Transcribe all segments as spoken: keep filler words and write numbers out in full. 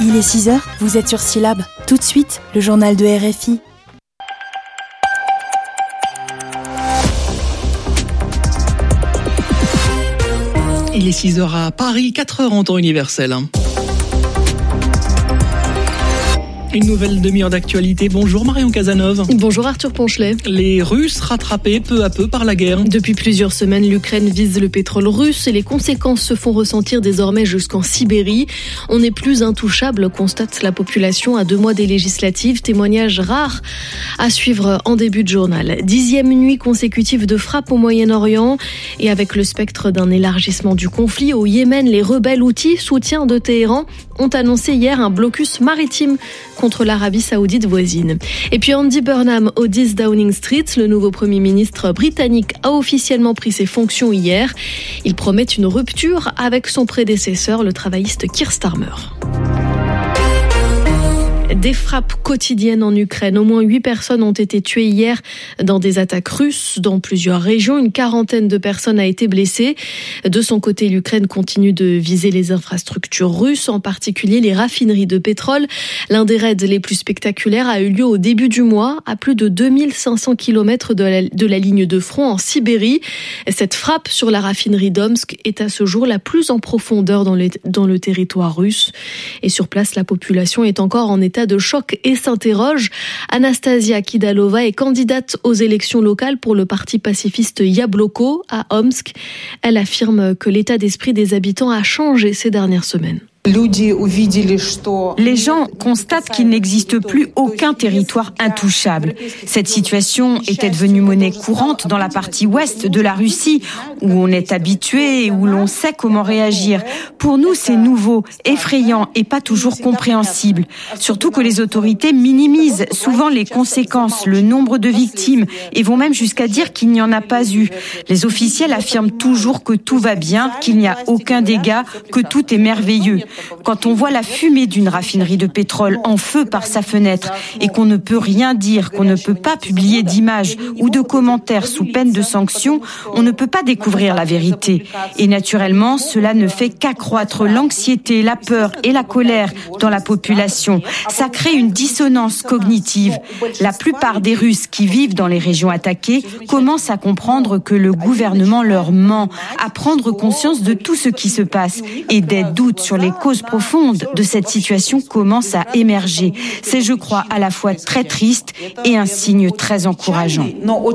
Il est six heures, vous êtes sur Syllab. Tout de suite, le journal de R F I. Il est six heures à Paris, quatre heures en temps universel. Une nouvelle demi-heure d'actualité. Bonjour Marion Casanov. Bonjour Arthur Ponchelet. Les Russes rattrapés peu à peu par la guerre. Depuis plusieurs semaines, l'Ukraine vise le pétrole russe et les conséquences se font ressentir désormais jusqu'en Sibérie. On n'est plus intouchable, constate la population à deux mois des législatives. Témoignage rare à suivre en début de journal. Dixième nuit consécutive de frappe au Moyen-Orient et avec le spectre d'un élargissement du conflit au Yémen, les rebelles houthis, soutiens de Téhéran, ont annoncé hier un blocus maritime contre l'Arabie saoudite voisine. Et puis Andy Burnham au dix Downing Street, le nouveau Premier ministre britannique a officiellement pris ses fonctions hier. Il promet une rupture avec son prédécesseur, le travailliste Keir Starmer. Des frappes quotidiennes en Ukraine. Au moins huit personnes ont été tuées hier dans des attaques russes dans plusieurs régions. Une quarantaine de personnes a été blessée. De son côté, l'Ukraine continue de viser les infrastructures russes, en particulier les raffineries de pétrole. L'un des raids les plus spectaculaires a eu lieu au début du mois, à plus de deux mille cinq cents kilomètres de la, de la ligne de front en Sibérie. Cette frappe sur la raffinerie d'Omsk est à ce jour la plus en profondeur dans, les, dans le territoire russe. Et sur place, la population est encore en état de choc et s'interroge. Anastasia Kidalova est candidate aux élections locales pour le parti pacifiste Yabloko à Omsk. Elle affirme que l'état d'esprit des habitants a changé ces dernières semaines. Les gens constatent qu'il n'existe plus aucun territoire intouchable. Cette situation était devenue monnaie courante dans la partie ouest de la Russie, où on est habitué et où l'on sait comment réagir. Pour nous, c'est nouveau, effrayant et pas toujours compréhensible. Surtout que les autorités minimisent souvent les conséquences, le nombre de victimes, et vont même jusqu'à dire qu'il n'y en a pas eu. Les officiels affirment toujours que tout va bien, qu'il n'y a aucun dégât, que tout est merveilleux. Quand on voit la fumée d'une raffinerie de pétrole en feu par sa fenêtre et qu'on ne peut rien dire, qu'on ne peut pas publier d'images ou de commentaires sous peine de sanctions, on ne peut pas découvrir la vérité. Et naturellement, cela ne fait qu'accroître l'anxiété, la peur et la colère dans la population. Ça crée une dissonance cognitive. La plupart des Russes qui vivent dans les régions attaquées commencent à comprendre que le gouvernement leur ment, à prendre conscience de tout ce qui se passe et des doutes sur les causes profondes de cette situation commencent à émerger. C'est, je crois, à la fois très triste et un signe très encourageant.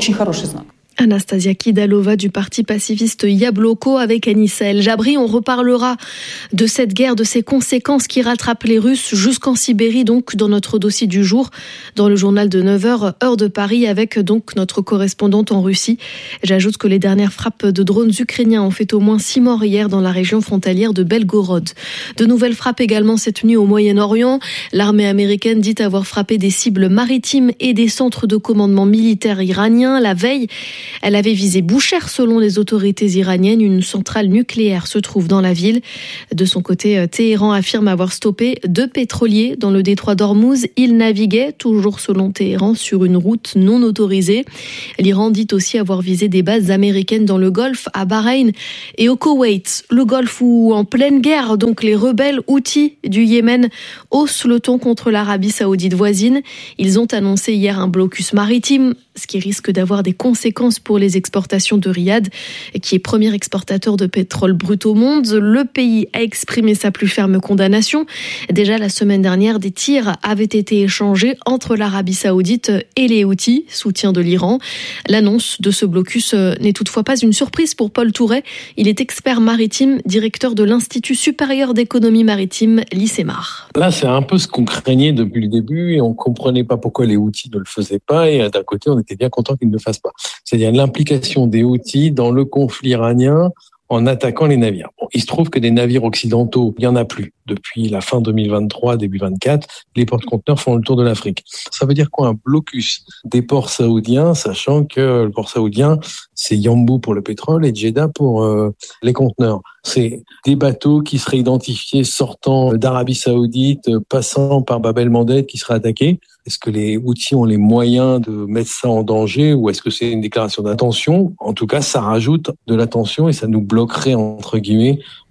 Anastasia Kidalova du parti pacifiste Yabloko avec Anissa El Jabri. On reparlera de cette guerre, de ses conséquences qui rattrapent les Russes jusqu'en Sibérie, donc dans notre dossier du jour, dans le journal de neuf heures, heure de Paris, avec donc notre correspondante en Russie. J'ajoute que les dernières frappes de drones ukrainiens ont fait au moins six morts hier dans la région frontalière de Belgorod. De nouvelles frappes également cette nuit au Moyen-Orient. L'armée américaine dit avoir frappé des cibles maritimes et des centres de commandement militaire iraniens. La veille, elle avait visé Boucher selon les autorités iraniennes. Une centrale nucléaire se trouve dans la ville. De son côté, Téhéran affirme avoir stoppé deux pétroliers dans le détroit d'Ormuz. Ils naviguaient, toujours selon Téhéran, sur une route non autorisée. L'Iran dit aussi avoir visé des bases américaines dans le Golfe, à Bahreïn et au Koweït. Le Golfe où, en pleine guerre, donc les rebelles houthis du Yémen haussent le ton contre l'Arabie saoudite voisine. Ils ont annoncé hier un blocus maritime, ce qui risque d'avoir des conséquences pour les exportations de Riyad, qui est premier exportateur de pétrole brut au monde. Le pays a exprimé sa plus ferme condamnation. Déjà la semaine dernière, des tirs avaient été échangés entre l'Arabie saoudite et les Houthis, soutien de l'Iran. L'annonce de ce blocus n'est toutefois pas une surprise pour Paul Touret. Il est expert maritime, directeur de l'Institut supérieur d'économie maritime, l'I C E M A R. Là, c'est un peu ce qu'on craignait depuis le début et on comprenait pas pourquoi les Houthis ne le faisaient pas et d'un côté, on était bien content qu'ils ne le fassent pas. C'est-à-dire l'implication des Houthis dans le conflit iranien en attaquant les navires. Bon, il se trouve que des navires occidentaux, il y en a plus. Depuis la fin deux mille vingt-trois, début vingt-quatre, les porte-conteneurs font le tour de l'Afrique. Ça veut dire quoi un blocus des ports saoudiens, sachant que le port saoudien, c'est Yanbu pour le pétrole et Jeddah pour euh, les conteneurs. C'est des bateaux qui seraient identifiés sortant d'Arabie Saoudite, passant par Bab el-Mandeb qui seraient attaqués. Est-ce que les Houthis ont les moyens de mettre ça en danger ou est-ce que c'est une déclaration d'intention ? En tout cas, ça rajoute de la tension et ça nous bloquerait, entre guillemets,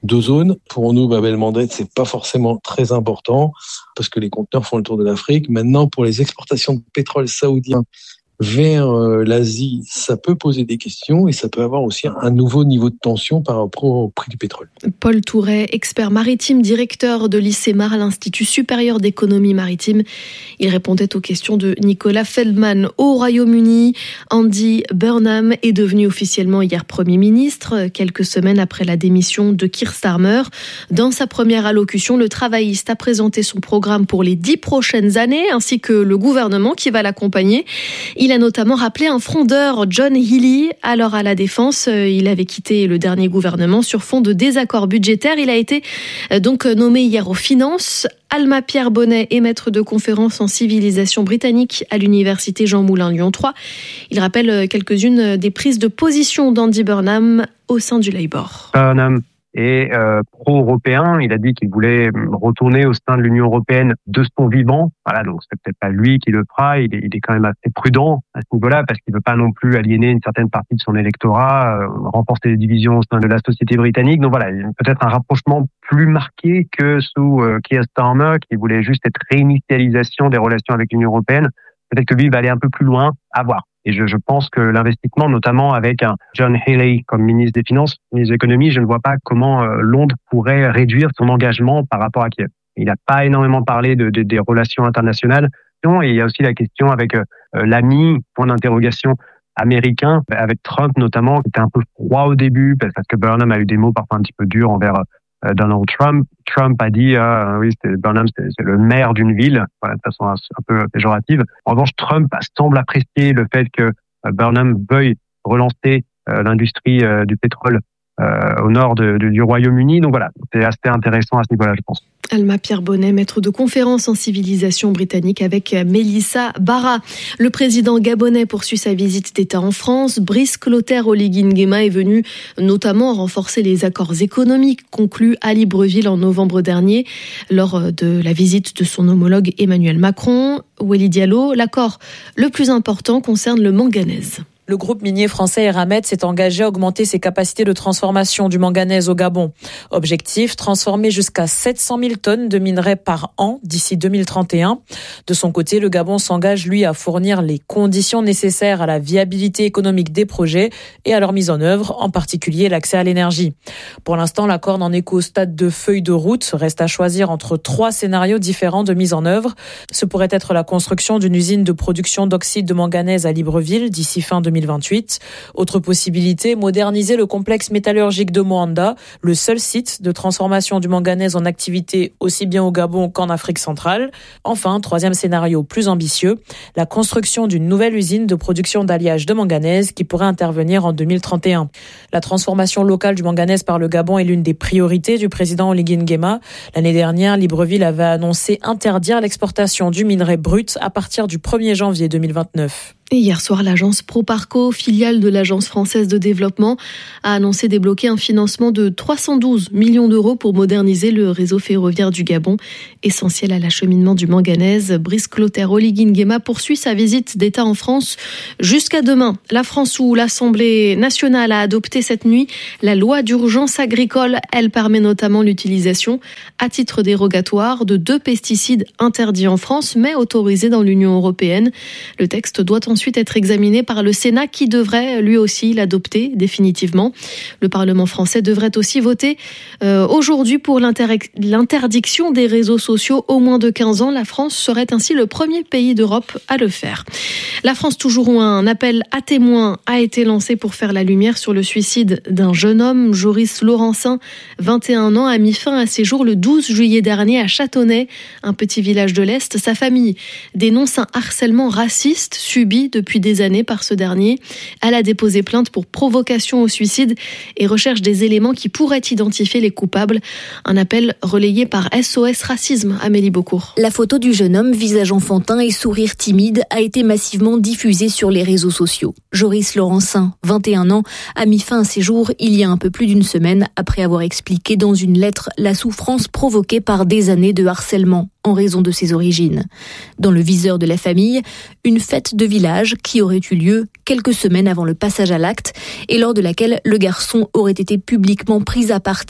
deux zones. Pour nous, Bab el-Mandeb, c'est pas forcément très important parce que les conteneurs font le tour de l'Afrique. Maintenant, pour les exportations de pétrole saoudien vers euh, l'Asie, ça peut poser des questions et ça peut avoir aussi un nouveau niveau de tension par rapport au prix du pétrole. Paul Touret, expert maritime, directeur de l'I C M A R, l'Institut supérieur d'économie maritime. Il répondait aux questions de Nicolas Feldman. Au Royaume-Uni, Andy Burnham est devenu officiellement hier Premier ministre, quelques semaines après la démission de Keir Starmer. Dans sa première allocution, le travailliste a présenté son programme pour les dix prochaines années, ainsi que le gouvernement qui va l'accompagner. Il a notamment rappelé un frondeur, John Healey, alors à la Défense. Il avait quitté le dernier gouvernement sur fond de désaccords budgétaires. Il a été donc nommé hier aux Finances. Alma Pierre Bonnet est maître de conférence en civilisation britannique à l'université Jean Moulin Lyon trois. Il rappelle quelques-unes des prises de position d'Andy Burnham au sein du Labour. Burnham est euh, pro-européen. Il a dit qu'il voulait retourner au sein de l'Union européenne de son vivant. Voilà, donc c'est peut-être pas lui qui le fera. Il est, il est quand même assez prudent à ce niveau-là parce qu'il veut pas non plus aliéner une certaine partie de son électorat, euh, renforcer les divisions au sein de la société britannique. Donc voilà, il y a peut-être un rapprochement plus marqué que sous euh, Keir Starmer, qui voulait juste cette réinitialisation des relations avec l'Union européenne. Peut-être que lui, il va aller un peu plus loin, à voir. Et je, je pense que l'investissement, notamment avec un John Healey comme ministre des Finances, ministre de l'Économie, je ne vois pas comment euh, Londres pourrait réduire son engagement par rapport à Kiev. Il n'a pas énormément parlé de, de, des relations internationales. Et il y a aussi la question avec euh, l'ami, point d'interrogation, américain, avec Trump notamment, qui était un peu froid au début, parce que Burnham a eu des mots parfois un petit peu durs envers euh, Donald Trump. Trump a dit, euh, oui, c'est, Burnham, c'est, c'est le maire d'une ville, voilà, de façon un, un peu péjorative. En revanche, Trump semble apprécier le fait que euh, Burnham veuille relancer euh, l'industrie euh, du pétrole euh, au nord de, de, du Royaume-Uni. Donc voilà, c'est assez intéressant à ce niveau-là, je pense. Alma Pierre Bonnet, maître de conférence en civilisation britannique avec Mélissa Barra. Le président gabonais poursuit sa visite d'État en France. Brice Clotaire Oligui Nguema est venu notamment renforcer les accords économiques conclus à Libreville en novembre dernier lors de la visite de son homologue Emmanuel Macron. Wely Diallo, l'accord le plus important concerne le manganèse. Le groupe minier français Eramet s'est engagé à augmenter ses capacités de transformation du manganèse au Gabon. Objectif, transformer jusqu'à sept cent mille tonnes de minerais par an d'ici deux mille trente et un. De son côté, le Gabon s'engage, lui, à fournir les conditions nécessaires à la viabilité économique des projets et à leur mise en œuvre, en particulier l'accès à l'énergie. Pour l'instant, l'accord n'en est qu'au stade de feuille de route. Reste à choisir entre trois scénarios différents de mise en œuvre. Ce pourrait être la construction d'une usine de production d'oxyde de manganèse à Libreville d'ici fin deux mille vingt-huit. Autre possibilité, moderniser le complexe métallurgique de Moanda, le seul site de transformation du manganèse en activité aussi bien au Gabon qu'en Afrique centrale. Enfin, troisième scénario plus ambitieux, la construction d'une nouvelle usine de production d'alliage de manganèse qui pourrait intervenir en deux mille trente et un. La transformation locale du manganèse par le Gabon est l'une des priorités du président Oligui Nguema. L'année dernière, Libreville avait annoncé interdire l'exportation du minerai brut à partir du premier janvier deux mille vingt-neuf. Et hier soir, l'agence Proparco, filiale de l'Agence française de développement, a annoncé débloquer un financement de trois cent douze millions d'euros pour moderniser le réseau ferroviaire du Gabon, essentiel à l'acheminement du manganèse. Brice Clotaire Oligui Nguema poursuit sa visite d'État en France jusqu'à demain. La France, où l'Assemblée nationale a adopté cette nuit la loi d'urgence agricole. Elle permet notamment l'utilisation à titre dérogatoire de deux pesticides interdits en France, mais autorisés dans l'Union européenne. Le texte doit en ensuite être examiné par le Sénat qui devrait lui aussi l'adopter définitivement. Le Parlement français devrait aussi voter euh, aujourd'hui pour l'inter- l'interdiction des réseaux sociaux au moins de quinze ans. La France serait ainsi le premier pays d'Europe à le faire. La France toujours où un appel à témoins a été lancé pour faire la lumière sur le suicide d'un jeune homme. Joris Laurencin, vingt et un ans, a mis fin à ses jours le douze juillet dernier à Châtonnay, un petit village de l'Est. Sa famille dénonce un harcèlement raciste subi depuis des années par ce dernier. Elle a déposé plainte pour provocation au suicide et recherche des éléments qui pourraient identifier les coupables. Un appel relayé par S O S Racisme, Amélie Beaucourt. La photo du jeune homme, visage enfantin et sourire timide, a été massivement diffusée sur les réseaux sociaux. Joris Laurencin, vingt et un ans, a mis fin à ses jours il y a un peu plus d'une semaine après avoir expliqué dans une lettre la souffrance provoquée par des années de harcèlement en raison de ses origines. Dans le viseur de la famille, une fête de village qui aurait eu lieu quelques semaines avant le passage à l'acte et lors de laquelle le garçon aurait été publiquement pris à partie. Tous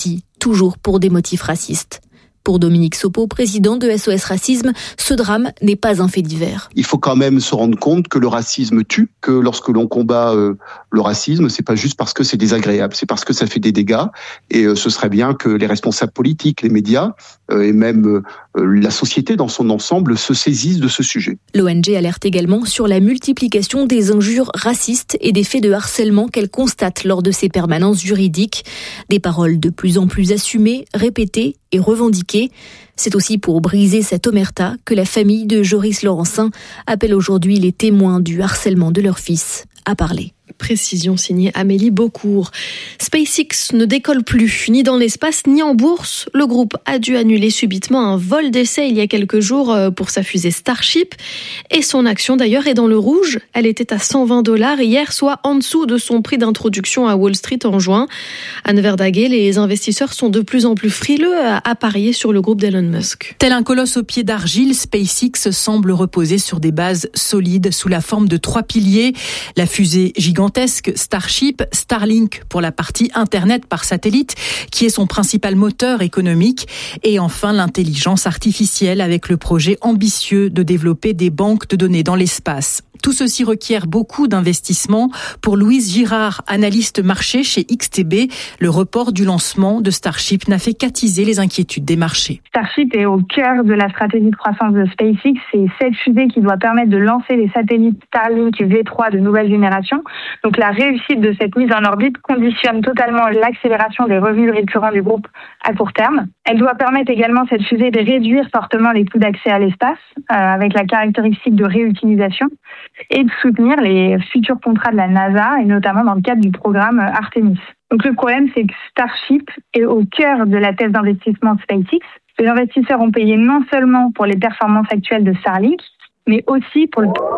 toujours pour des motifs racistes. Pour Dominique Sopo, président de S O S Racisme, ce drame n'est pas un fait divers. Il faut quand même se rendre compte que le racisme tue, que lorsque l'on combat euh, le racisme, c'est pas juste parce que c'est désagréable, c'est parce que ça fait des dégâts. Et euh, ce serait bien que les responsables politiques, les médias euh, et même euh, la société dans son ensemble se saisissent de ce sujet. L'O N G alerte également sur la multiplication des injures racistes et des faits de harcèlement qu'elle constate lors de ses permanences juridiques. Des paroles de plus en plus assumées, répétées et revendiquées. C'est aussi pour briser cette omerta que la famille de Joris Laurencin appelle aujourd'hui les témoins du harcèlement de leur fils à parler. Précision signée Amélie Beaucourt. SpaceX ne décolle plus, ni dans l'espace, ni en bourse. Le groupe a dû annuler subitement un vol d'essai il y a quelques jours pour sa fusée Starship. Et son action d'ailleurs est dans le rouge. Elle était à cent vingt dollars hier, soit en dessous de son prix d'introduction à Wall Street en juin. Anne Verdaguet, les investisseurs sont de plus en plus frileux à parier sur le groupe d'Elon Musk. Tel un colosse au pied d'argile, SpaceX semble reposer sur des bases solides sous la forme de trois piliers. La fusée gigantesque Starship, Starlink pour la partie Internet par satellite, qui est son principal moteur économique, et enfin l'intelligence artificielle avec le projet ambitieux de développer des banques de données dans l'espace. Tout ceci requiert beaucoup d'investissements. Pour Louise Girard, analyste marché chez X T B, le report du lancement de Starship n'a fait qu'attiser les inquiétudes des marchés. Starship est au cœur de la stratégie de croissance de SpaceX. C'est cette fusée qui doit permettre de lancer les satellites Starlink V trois de nouvelle génération. Donc la réussite de cette mise en orbite conditionne totalement l'accélération des revenus récurrents du groupe à court terme. Elle doit permettre également, cette fusée, de réduire fortement les coûts d'accès à l'espace, euh, avec la caractéristique de réutilisation, et de soutenir les futurs contrats de la NASA, et notamment dans le cadre du programme Artemis. Donc le problème, c'est que Starship est au cœur de la thèse d'investissement de SpaceX. Les investisseurs ont payé non seulement pour les performances actuelles de Starlink, mais aussi pour le